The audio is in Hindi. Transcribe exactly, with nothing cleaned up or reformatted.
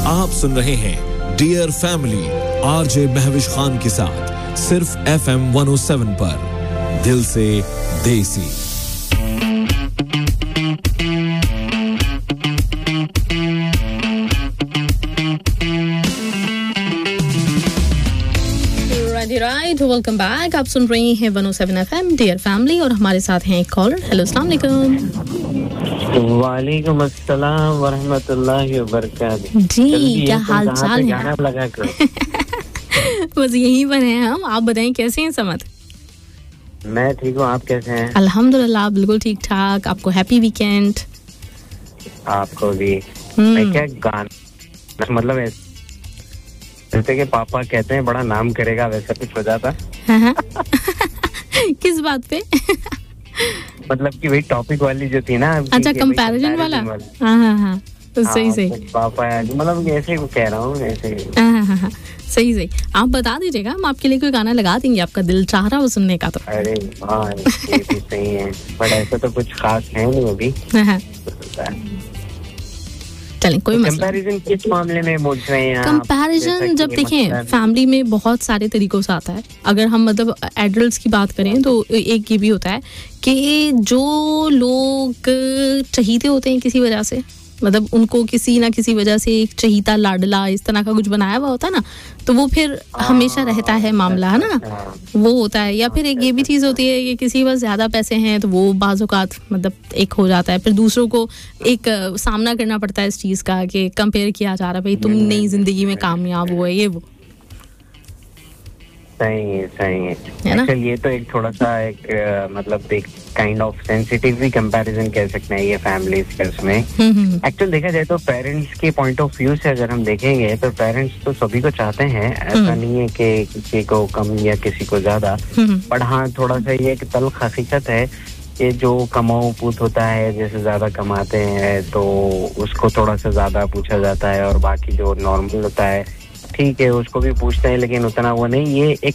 आप सुन रहे हैं dear family RJ Mahwish Khan के साथ सिर्फ एफएम one oh seven पर दिल से देसी। Right welcome back. आप सुन रहे हैं one oh seven F M dear family और हमारे साथ हैं एक कॉलर। हेलो अस्सलाम वालेकुम। वालेकुम अस्सलाम व रहमतुल्लाहि व बरकातहू। जी क्या हाल चाल है? गाना लगा कर बस यहीं पर हैं हम। आप बताएं कैसे हैं समत? मैं ठीक हूँ, आप कैसे हैं? अल्हम्दुलिल्लाह बिल्कुल ठीक ठाक। आपको हैप्पी वीकेंड। आपको भी। मैं क्या गाना मतलब है जैसे कि पापा कहते हैं बड़ा नाम करेगा वैसा कुछ हो जाता। किस बात पे? मतलब कि वही टॉपिक वाली जो थी ना। अच्छा कंपैरिजन वाला। हाँ हाँ हाँ तो सही सही। पापा मतलब ऐसे ही कह रहा हूँ ऐसे। हाँ हाँ हाँ सही सही। आप बता दीजिएगा, हम आपके लिए कोई गाना लगा देंगे, आपका दिल चाह रहा हो सुनने का तो। अरे हाँ ये भी सही है, बट ऐसा तो कुछ खास है नहीं अभी। चलें कोई मसला। कंपैरिजन किस मामले में बोल रहे हैं? कंपैरिजन जब देखें फैमिली में बहुत सारे तरीकों से आता है। अगर हम मतलब एडल्ट्स की बात करें तो एक ये भी होता है कि जो लोग चहीते होते हैं किसी वजह से, मतलब उनको किसी ना किसी वजह से एक चहीता लाडला इस तरह का कुछ बनाया हुआ होता है ना, तो वो फिर हमेशा रहता है मामला, है ना, वो होता है। या फिर एक ये भी चीज़ होती है कि किसी के पास ज़्यादा पैसे हैं तो वो बाज़-औक़ात मतलब एक हो जाता है। फिर दूसरों को एक सामना करना पड़ता है इस चीज़ का कि कंपेयर किया जा रहा है, भाई तुम नई ज़िंदगी में कामयाब हुए ये वो। सही है सही है। एक्चुअली ये तो एक थोड़ा सा एक मतलब एक काइंड ऑफ सेंसिटिव भी कंपैरिजन कह सकते हैं ये फैमिलीज के उसमें। एक्चुअली देखा जाए तो पेरेंट्स के पॉइंट ऑफ व्यू से अगर हम देखेंगे तो पेरेंट्स तो सभी को चाहते हैं, ऐसा नहीं है कि किसी को कम या किसी को ज्यादा। बट हाँ थोड़ा सा ये कि तल्ख हकीकत है कि जो कमाऊ पूत होता है, जैसे ज्यादा कमाते हैं तो उसको थोड़ा सा ज्यादा पूछा जाता है, और बाकी जो नॉर्मल होता है ठीक है उसको भी पूछते हैं लेकिन उतना वो नहीं। ये एक